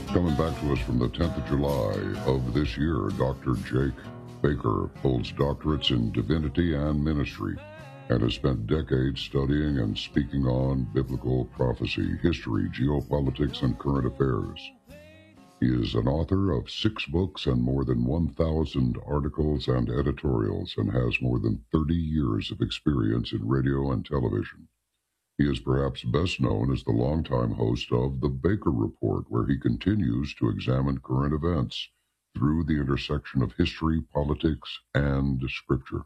Coming back to us from the 10th of July of this year, Dr. Jake Baker holds doctorates in divinity and ministry and has spent decades studying and speaking on biblical prophecy, history, geopolitics, and current affairs. He is an author of 6 books and more than 1,000 articles and editorials, and has more than 30 years of experience in radio and television. He is perhaps best known as the longtime host of The Baker Report, where he continues to examine current events through the intersection of history, politics, and scripture.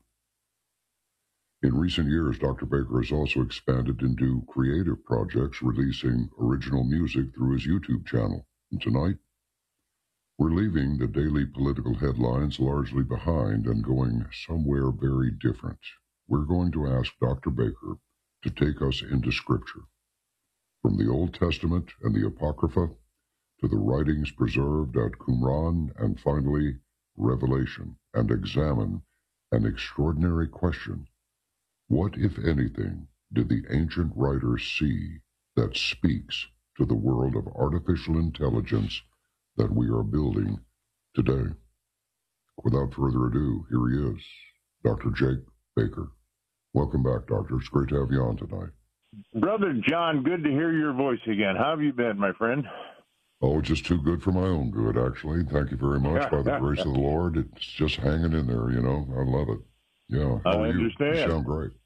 In recent years, Dr. Baker has also expanded into creative projects, releasing original music through his YouTube channel. And tonight, we're leaving the daily political headlines largely behind and going somewhere very different. We're going to ask Dr. Baker to take us into Scripture, from the Old Testament and the Apocrypha to the writings preserved at Qumran, and finally Revelation, and examine an extraordinary question. What, if anything, did the ancient writers see that speaks to the world of artificial intelligence that we are building today? Without further ado, here he is, Dr. Jake Baker. Welcome back, Doctor. It's great to have you on tonight. Brother John, good to hear your voice again. How have you been, my friend? Oh, just too good for my own good, actually. Thank you very much. By the grace of the Lord, it's just hanging in there, you know. I love it. Yeah. How are you? Understand. You sound great.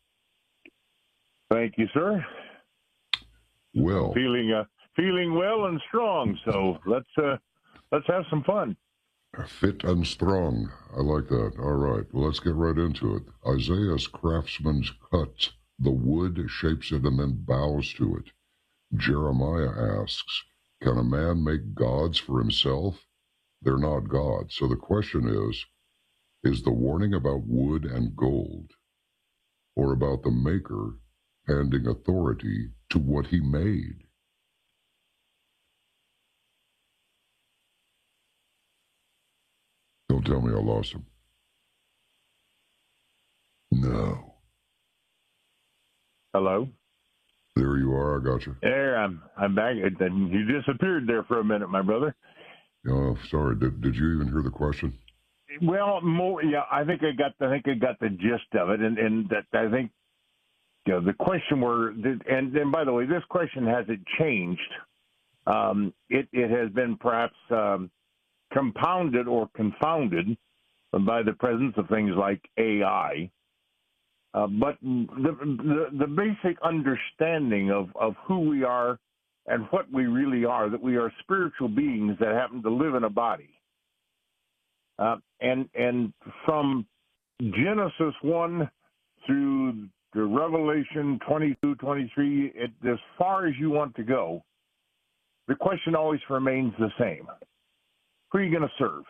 Thank you, sir. Well, feeling well and strong. So let's have some fun. Fit and strong. I like that. All right. Well, let's get right into it. Isaiah's craftsman cuts the wood, shapes it, and then bows to it. Jeremiah asks, can a man make gods for himself? They're not gods. So the question is the warning about wood and gold, or about the maker handing authority to what he made? Don't tell me I lost him. No. Hello? There you are. I got you. There, I'm back. You disappeared there for a minute, my brother. Oh, sorry. Did you even hear the question? Well, yeah, I think I got the gist of it, and that I think, you know, the question and by the way, this question hasn't changed. It has been perhaps compounded or confounded by the presence of things like AI. But the basic understanding of who we are and what we really are, that we are spiritual beings that happen to live in a body. And from Genesis 1 through the Revelation 22, 23, as far as you want to go, the question always remains the same. Who are you going to serve?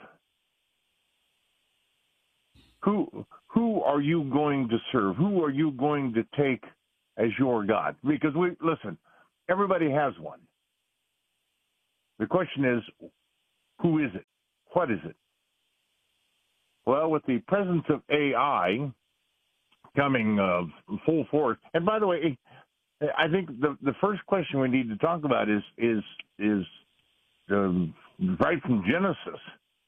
Who are you going to serve? Who are you going to take as your God? Because listen, everybody has one. The question is, who is it? What is it? Well, with the presence of AI coming full force, and by the way, I think the first question we need to talk about is right from Genesis.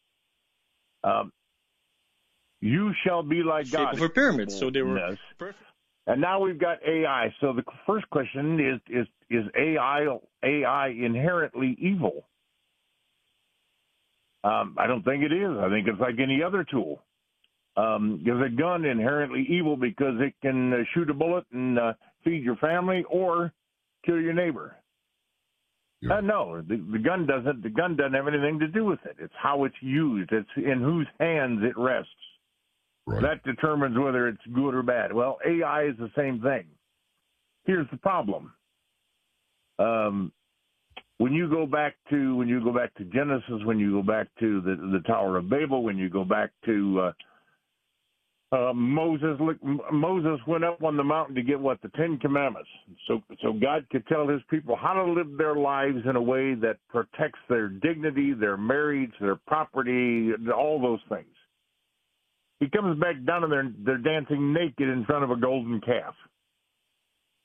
You shall be like God. Shape of a pyramid, so they were perfect. And now we've got AI. So the first question is AI inherently evil? I don't think it is. I think it's like any other tool. Is a gun inherently evil because it can shoot a bullet and feed your family or kill your neighbor? Yeah. No, the gun doesn't. The gun doesn't have anything to do with it. It's how it's used. It's in whose hands it rests. Right. That determines whether it's good or bad. Well, AI is the same thing. Here's the problem. When you go back to Genesis, when you go back to the Tower of Babel, when you go back to Moses went up on the mountain to get what? The 10 Commandments. So God could tell his people how to live their lives in a way that protects their dignity, their marriage, their property, all those things. He comes back down and they're dancing naked in front of a golden calf.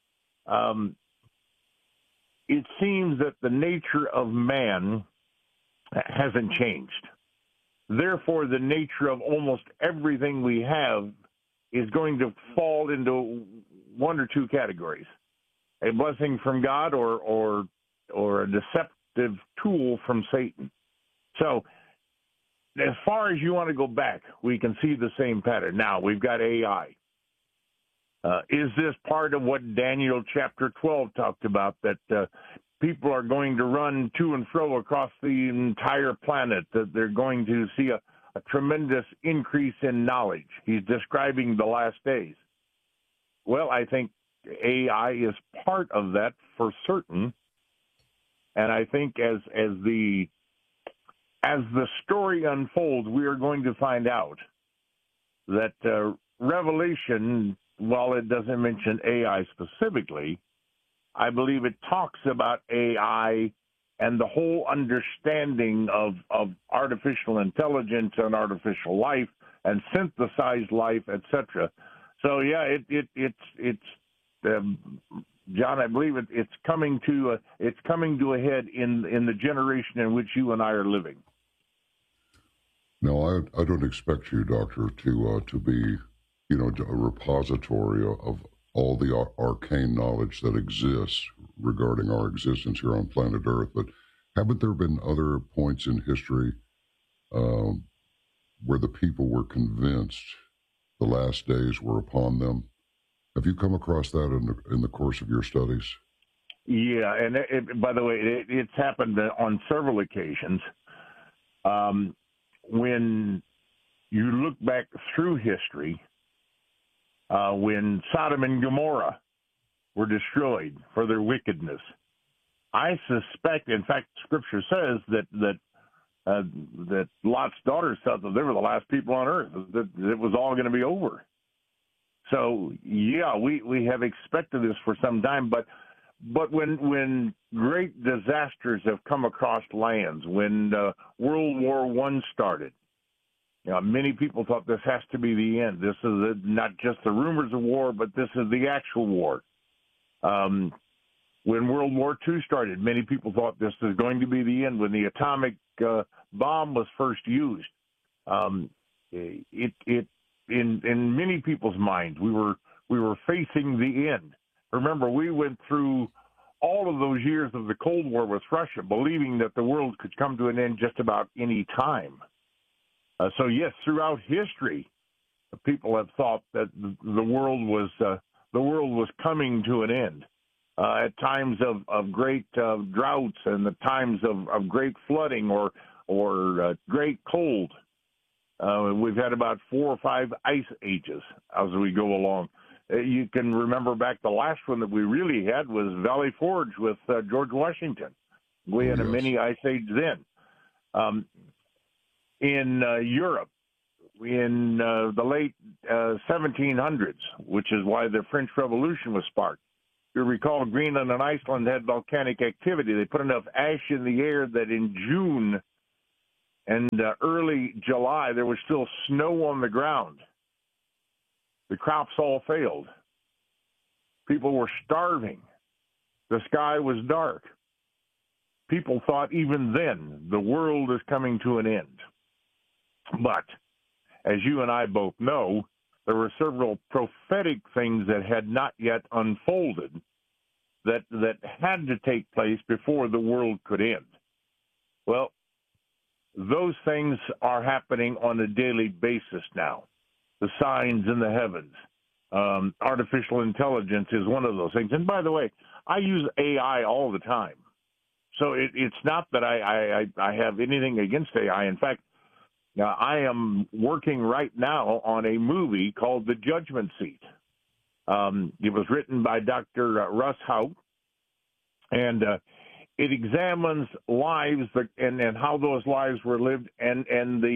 It seems that the nature of man hasn't changed. Therefore, the nature of almost everything we have is going to fall into one or two categories: a blessing from God or a deceptive tool from Satan. So, as far as you want to go back, we can see the same pattern. Now, we've got AI. Is this part of what Daniel chapter 12 talked about, that people are going to run to and fro across the entire planet, that they're going to see a tremendous increase in knowledge? He's describing the last days. Well, I think AI is part of that for certain. And I think as the story unfolds, we are going to find out that Revelation, while it doesn't mention AI specifically, I believe it talks about AI and the whole understanding of artificial intelligence and artificial life and synthesized life, etc. So yeah, it's John, I believe it's coming to a head in the generation in which you and I are living. No, I don't expect you, Doctor, to be, a repository of all the arcane knowledge that exists regarding our existence here on planet Earth. But haven't there been other points in history where the people were convinced the last days were upon them? Have you come across that in the course of your studies? Yeah, and by the way, it's happened on several occasions. When you look back through history, when Sodom and Gomorrah were destroyed for their wickedness, I suspect, in fact, Scripture says that Lot's daughters thought that they were the last people on earth, that it was all going to be over. So, yeah, we have expected this for some time, but when great disasters have come across lands, when World War I started, many people thought this has to be the end. This is not just the rumors of war, but this is the actual war. When World War II started, many people thought this was going to be the end. When the atomic bomb was first used, in many people's minds, we were facing the end. Remember, we went through all of those years of the Cold War with Russia, believing that the world could come to an end just about any time. So yes, throughout history, people have thought that the world was coming to an end. At times of great droughts and the times of great flooding or great cold. We've had about 4 or 5 ice ages as we go along. You can remember back, the last one that we really had was Valley Forge with George Washington. We had a mini ice age then. In Europe, in the late 1700s, which is why the French Revolution was sparked. You recall Greenland and Iceland had volcanic activity. They put enough ash in the air that in June and early July, there was still snow on the ground. The crops all failed. People were starving. The sky was dark. People thought even then the world is coming to an end. But as you and I both know, there were several prophetic things that had not yet unfolded that had to take place before the world could end. Well, those things are happening on a daily basis now. The signs in the heavens. Artificial intelligence is one of those things. And by the way, I use AI all the time. So it's not that I have anything against AI. In fact, I am working right now on a movie called The Judgment Seat. It was written by Dr. Russ Houck, and it examines lives and how those lives were lived and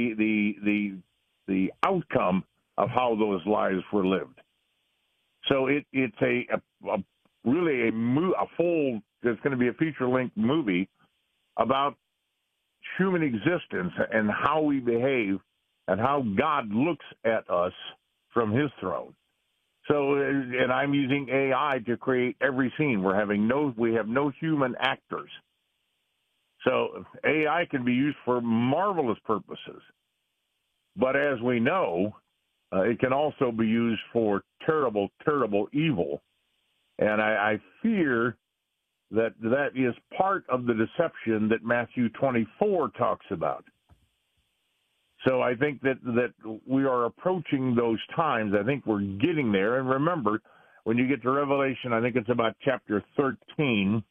the outcome of how those lives were lived. So it's really a full. There's going to be a feature-length movie about human existence and how we behave and how God looks at us from His throne. So, and I'm using AI to create every scene. We have no human actors. So AI can be used for marvelous purposes. But as we know, it can also be used for terrible, terrible evil. And I fear that is part of the deception that Matthew 24 talks about. So I think that we are approaching those times. I think we're getting there. And remember, when you get to Revelation, I think it's about chapter 13,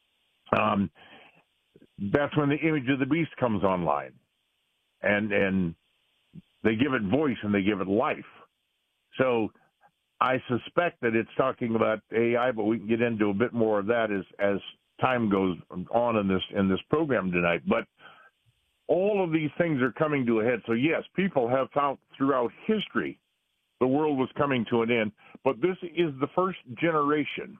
that's when the image of the beast comes online. And they give it voice and they give it life. So I suspect that it's talking about AI, but we can get into a bit more of that as time goes on in this program tonight. But all of these things are coming to a head. So, yes, people have found throughout history the world was coming to an end. But this is the first generation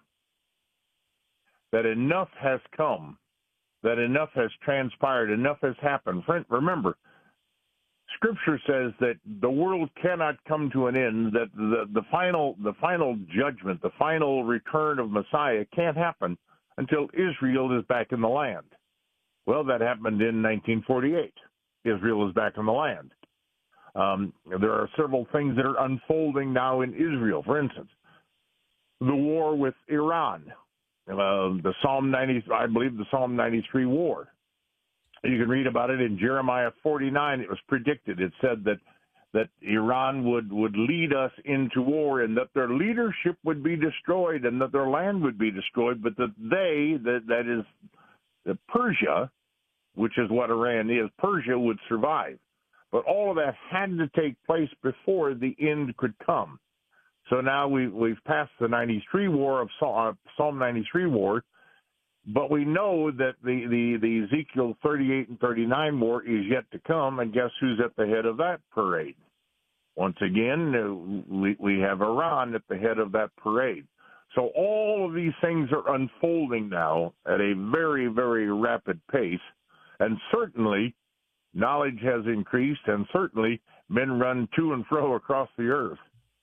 that enough has come, that enough has transpired, enough has happened. Friend, remember, Scripture says that the world cannot come to an end, that the final judgment, the final return of Messiah can't happen until Israel is back in the land. Well, that happened in 1948. Israel is back in the land. There are several things that are unfolding now in Israel. For instance, the war with Iran, the Psalm 90, I believe the Psalm 93 war. You can read about it in Jeremiah 49. It was predicted. It said that Iran would lead us into war and that their leadership would be destroyed and that their land would be destroyed, but that is Persia, which is what Iran is, Persia would survive. But all of that had to take place before the end could come. So now we've passed the 93 war of Psalm 93 war, but we know that the Ezekiel 38 and 39 war is yet to come, and guess who's at the head of that parade? Once again, we have Iran at the head of that parade. So all of these things are unfolding now at a very, very rapid pace, and certainly knowledge has increased, and certainly men run to and fro across the earth.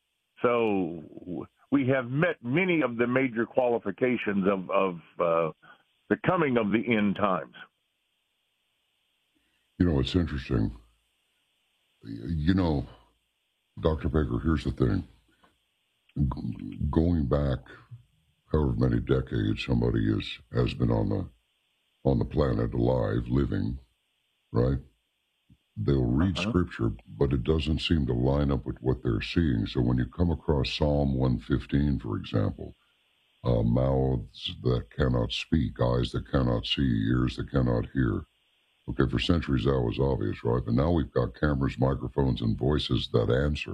So we have met many of the major qualifications of the coming of the end times. You know, it's interesting. You know, Dr. Baker, here's the thing. Going back however many decades somebody has been on the planet alive, living, right? They'll read Scripture, but it doesn't seem to line up with what they're seeing. So when you come across Psalm 115, for example, mouths that cannot speak, eyes that cannot see, ears that cannot hear. Okay, for centuries that was obvious, right? But now we've got cameras, microphones, and voices that answer.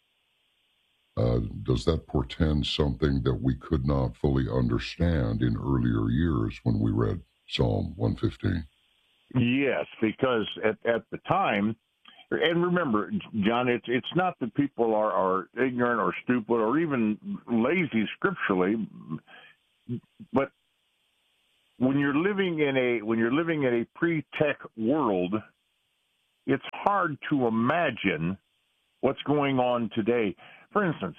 Does that portend something that we could not fully understand in earlier years when we read Psalm 115? Yes, because at the time, and remember, John, it's not that people are ignorant or stupid or even lazy scripturally, but when you're living in a pre-tech world, it's hard to imagine what's going on today. For instance,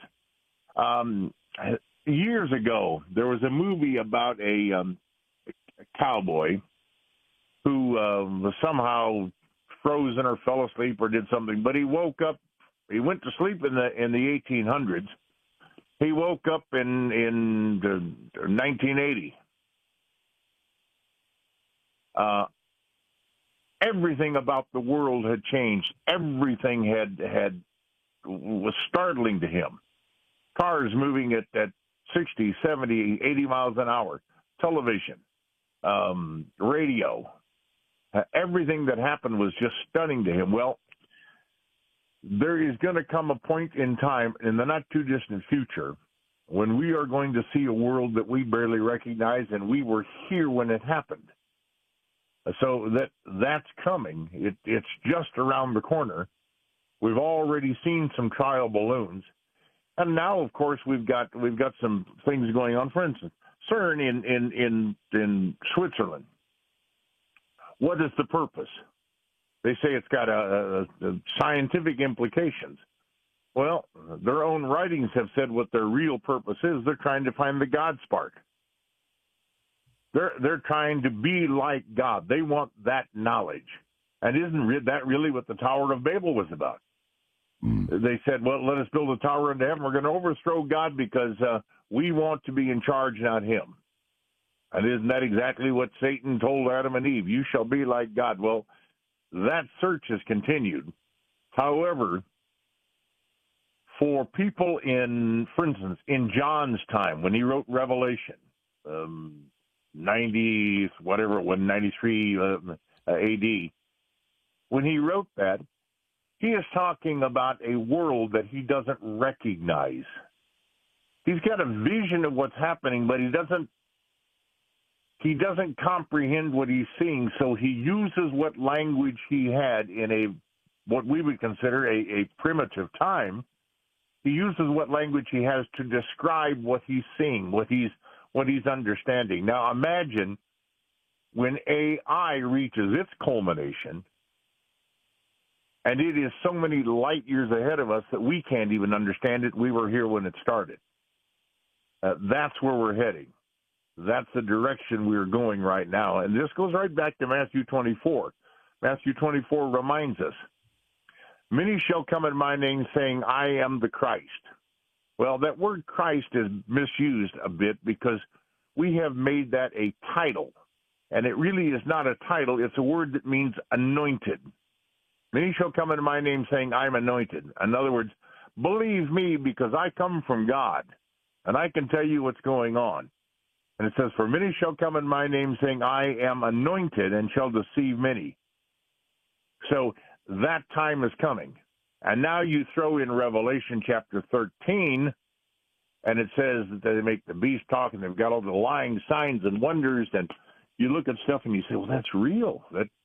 years ago, there was a movie about a cowboy who was somehow frozen or fell asleep or did something, but he woke up. He went to sleep in the 1800s. He woke up in 1980. Everything about the world had changed. Everything was startling to him. Cars moving at 60, 70, 80 miles an hour. Television, radio. Everything that happened was just stunning to him. Well, there is going to come a point in time in the not-too-distant future when we are going to see a world that we barely recognize, and we were here when it happened. So that's coming. It's just around the corner. We've already seen some trial balloons, and now, of course, we've got some things going on. For instance, CERN in Switzerland. What is the purpose? They say it's got a scientific implications. Well, their own writings have said what their real purpose is. They're trying to find the God spark. They're trying to be like God. They want that knowledge. And isn't that really what the Tower of Babel was about? They said, well, let us build a tower into heaven. We're going to overthrow God because we want to be in charge, not him. And isn't that exactly what Satan told Adam and Eve? You shall be like God. Well, that search has continued. However, for people for instance, in John's time, when he wrote Revelation, 93 AD, when he wrote that, he is talking about a world that he doesn't recognize. He's got a vision of what's happening, but he doesn't comprehend what he's seeing, so he uses what language he had in what we would consider a primitive time. He uses what language he has to describe what he's seeing, what he's understanding. Now imagine when AI reaches its culmination, and it is so many light years ahead of us that we can't even understand it. We were here when it started. That's where we're heading. That's the direction we're going right now. And this goes right back to Matthew 24. Matthew 24 reminds us, many shall come in my name saying, I am the Christ. Well, that word Christ is misused a bit because we have made that a title. And it really is not a title. It's a word that means anointed. Many shall come in my name saying, I'm anointed. In other words, believe me because I come from God, and I can tell you what's going on. And it says, for many shall come in my name saying, I am anointed, and shall deceive many. So that time is coming. And now you throw in Revelation chapter 13, and it says that they make the beast talk, and they've got all the lying signs and wonders, and you look at stuff and you say, well, that's real.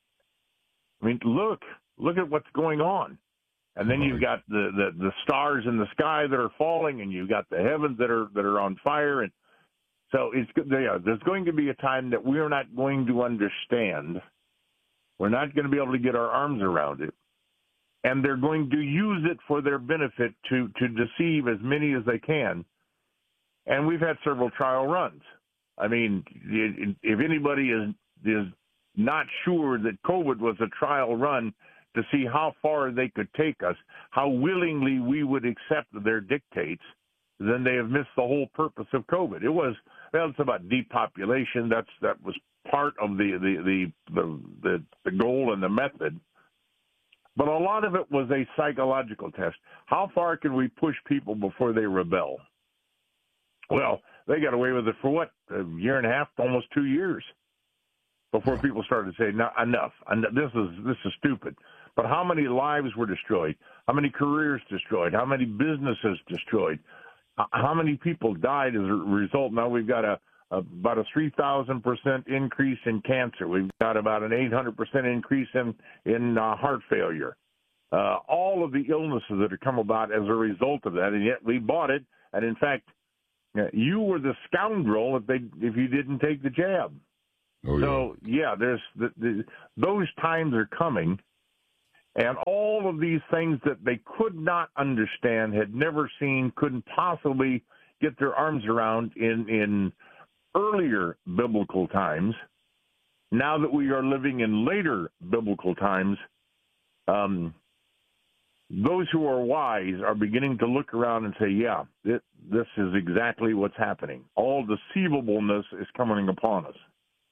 Look at what's going on. And then you've got the stars in the sky that are falling, and you've got the heavens that are on fire. And so there's going to be a time that we're not going to understand. We're not going to be able to get our arms around it. And they're going to use it for their benefit to deceive as many as they can. And we've had several trial runs. I mean, if anybody is not sure that COVID was a trial run to see how far they could take us, how willingly we would accept their dictates, then they have missed the whole purpose of COVID. It's about depopulation. That was part of the goal and the method. But a lot of it was a psychological test. How far can we push people before they rebel? Well, they got away with it for what, a year and a half, almost 2 years, before people started to say, no, enough. This is stupid. But how many lives were destroyed? How many careers destroyed? How many businesses destroyed? How many people died as a result? Now we've got about a 3,000% increase in cancer. We've got about an 800% increase in heart failure. All of the illnesses that have come about as a result of that, and yet we bought it. And in fact, you were the scoundrel if you didn't take the jab. Oh, yeah. So yeah, those times are coming. And all of these things that they could not understand, had never seen, couldn't possibly get their arms around in earlier biblical times, now that we are living in later biblical times, those who are wise are beginning to look around and say, yeah, this is exactly what's happening. All deceivableness is coming upon us.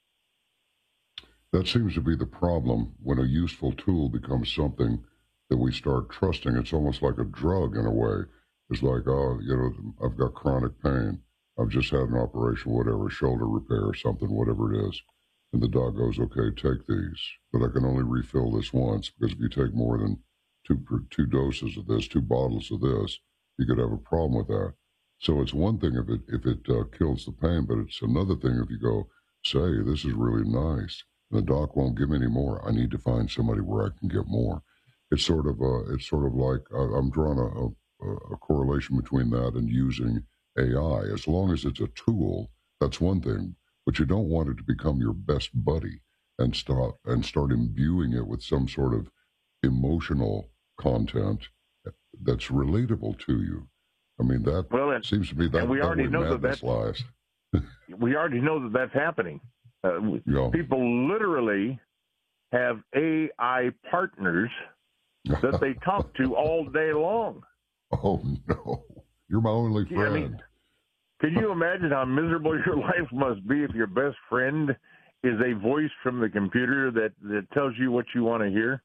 That seems to be the problem when a useful tool becomes something that we start trusting. It's almost like a drug in a way. It's like, I've got chronic pain. I've just had an operation, whatever, shoulder repair or something, whatever it is. And the doc goes, okay, take these. But I can only refill this once, because if you take more than two doses of this, 2 bottles of this, you could have a problem with that. So it's one thing if it kills the pain, but it's another thing if you go, say, this is really nice. The doc won't give me any more. I need to find somebody where I can get more. It's sort of like I'm drawing a correlation between that and using AI. As long as it's a tool, that's one thing, but you don't want it to become your best buddy and start imbuing it with some sort of emotional content that's relatable to you. I mean, seems to be that. And we already know that lies. We already know that that's happening. People literally have AI partners that they talk to all day long. Oh, no. You're my only friend. I mean, can you imagine how miserable your life must be if your best friend is a voice from the computer that tells you what you want to hear?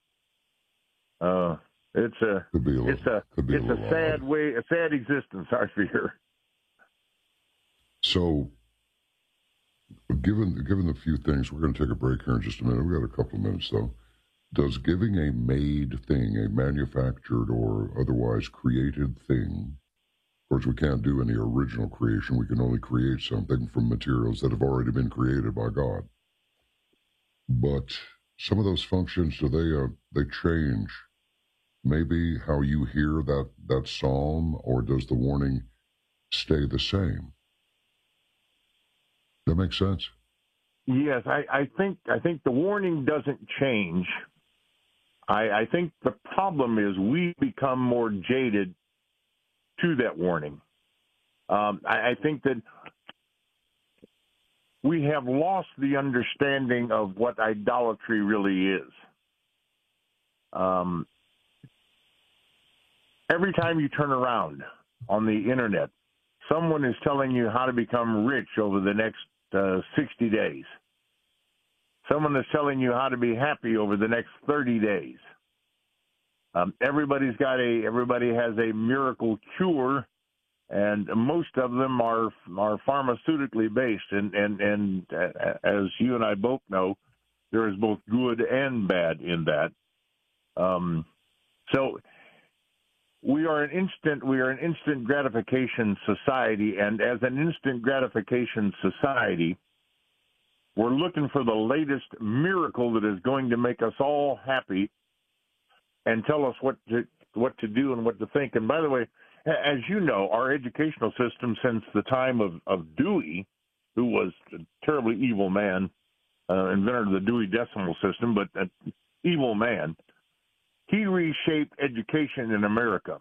It's a sad existence, I fear. So, given the few things, we're going to take a break here in just a minute. We've got a couple of minutes, though. Does giving a made thing, a manufactured or otherwise created thing, of course, we can't do any original creation. We can only create something from materials that have already been created by God. But some of those functions, do they change? Maybe how you hear that psalm, or does the warning stay the same? That makes sense? Yes, I think the warning doesn't change. I think the problem is we become more jaded to that warning. I think that we have lost the understanding of what idolatry really is. Every time you turn around on the internet, someone is telling you how to become rich over the next 60 days. Someone is telling you how to be happy over the next 30 days. Everybody has a miracle cure, and most of them are pharmaceutically based. And as you and I both know, there is both good and bad in that. So we are an instant gratification society, and as an instant gratification society, we're looking for the latest miracle that is going to make us all happy and tell us what to do and what to think. And by the way, as you know, our educational system since the time of Dewey, who was a terribly evil man, inventor of the Dewey Decimal System, but an evil man, he reshaped education in America.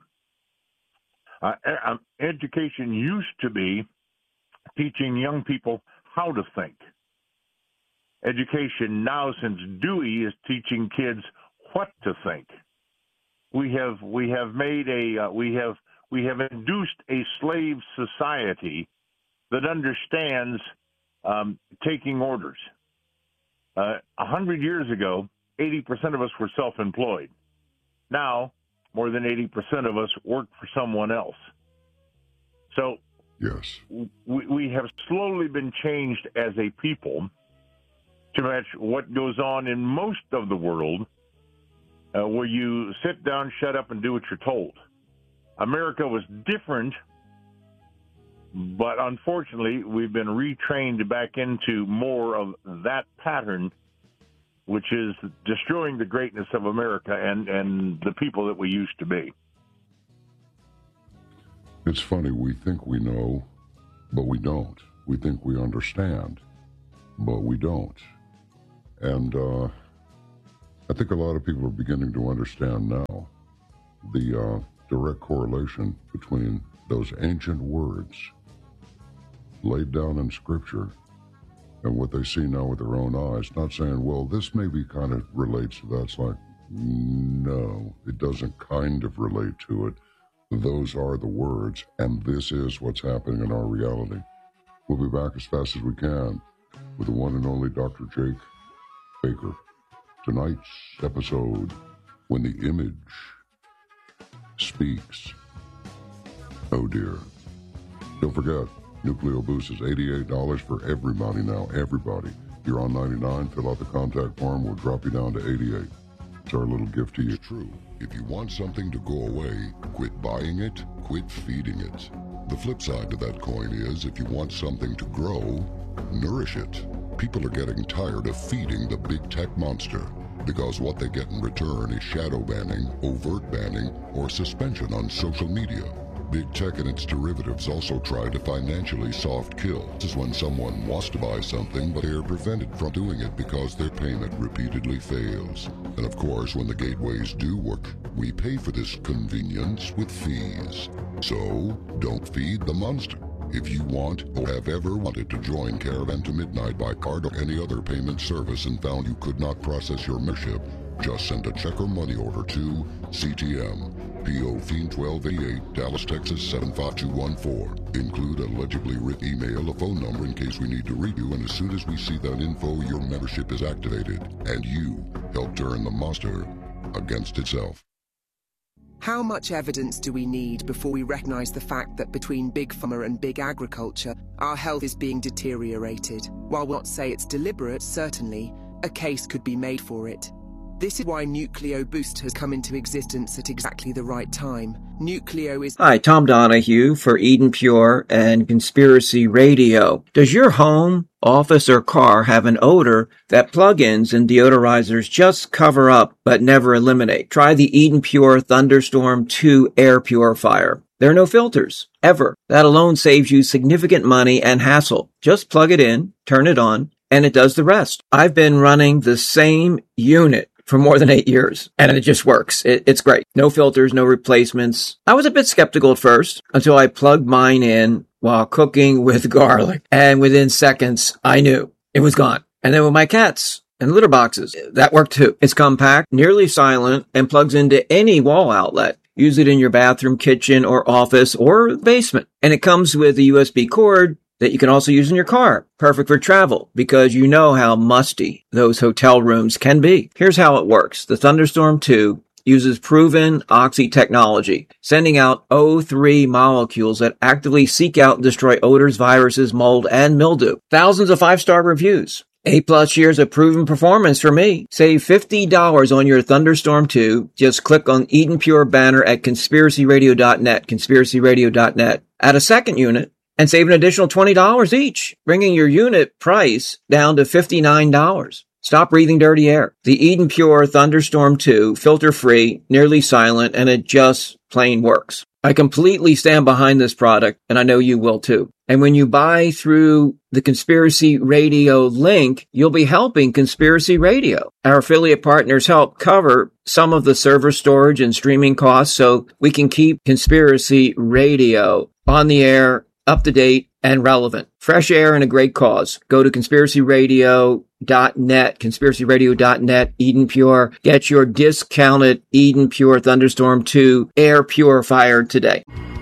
Education used to be teaching young people how to think. Education now, since Dewey, is teaching kids what to think. We have induced a slave society that understands taking orders. 100 years ago, 80% of us were self-employed. Now, more than 80% of us work for someone else. So, yes, we have slowly been changed as a people to match what goes on in most of the world, where you sit down, shut up, and do what you're told. America was different, but unfortunately, we've been retrained back into more of that pattern, which is destroying the greatness of America and the people that we used to be. It's funny, we think we know, but we don't. We think we understand, but we don't. And I think a lot of people are beginning to understand now the direct correlation between those ancient words laid down in Scripture and what they see now with their own eyes. Not saying, well, this maybe kind of relates to that. It's like, no, it doesn't kind of relate to it. Those are the words, and this is what's happening in our reality. We'll be back as fast as we can with the one and only Dr. Jake Baker. Tonight's episode, When the Image Speaks. Oh dear. Don't forget, Nucleo Boost is $88 for everybody now. Everybody. You're on 99, fill out the contact form, we'll drop you down to 88. It's our little gift to you. It's true. If you want something to go away, quit buying it, quit feeding it. The flip side to that coin is, if you want something to grow, nourish it. People are getting tired of feeding the big tech monster because what they get in return is shadow banning, overt banning, or suspension on social media. Big tech and its derivatives also try to financially soft kill. This is when someone wants to buy something, but they are prevented from doing it because their payment repeatedly fails. And of course, when the gateways do work, we pay for this convenience with fees. So, don't feed the monster. If you want or have ever wanted to join Caravan to Midnight by card or any other payment service and found you could not process your membership, just send a check or money order to CTM, P.O. Fiend 1288, Dallas, Texas 75214. Include a legibly written email, a phone number in case we need to read you, and as soon as we see that info, your membership is activated, and you help turn the monster against itself. How much evidence do we need before we recognize the fact that between Big Pharma and Big Agriculture, our health is being deteriorated? While we'll not say it's deliberate, certainly, a case could be made for it. This is why Nucleo Boost has come into existence at exactly the right time. Nucleo is... Hi, Tom Donahue for Eden Pure and Conspiracy Radio. Does your home, office, or car have an odor that plug-ins and deodorizers just cover up but never eliminate? Try the Eden Pure Thunderstorm 2 air purifier. There are no filters, ever. That alone saves you significant money and hassle. Just plug it in, turn it on, and it does the rest. I've been running the same unit for more than 8 years, and it just works. It's great. No filters, no replacements. I was a bit skeptical at first until I plugged mine in while cooking with garlic, and within seconds, I knew it was gone. And then with my cats and litter boxes, that worked too. It's compact, nearly silent, and plugs into any wall outlet. Use it in your bathroom, kitchen, or office, or basement. And it comes with a USB cord that you can also use in your car. Perfect for travel, because you know how musty those hotel rooms can be. Here's how it works. The Thunderstorm 2 uses proven oxy technology, sending out O3 molecules that actively seek out and destroy odors, viruses, mold, and mildew. Thousands of 5-star reviews. 8+ years of proven performance for me. Save $50 on your Thunderstorm 2. Just click on Eden Pure banner at conspiracyradio.net, conspiracyradio.net. Add a second unit and save an additional $20 each, bringing your unit price down to $59. Stop breathing dirty air. The Eden Pure Thunderstorm 2, filter-free, nearly silent, and it just plain works. I completely stand behind this product, and I know you will too. And when you buy through the Conspiracy Radio link, you'll be helping Conspiracy Radio. Our affiliate partners help cover some of the server storage and streaming costs so we can keep Conspiracy Radio on the air, up to date, and relevant. Fresh air and a great cause. Go to conspiracyradio.net, conspiracyradio.net, Eden Pure. Get your discounted Eden Pure Thunderstorm 2 air purifier today.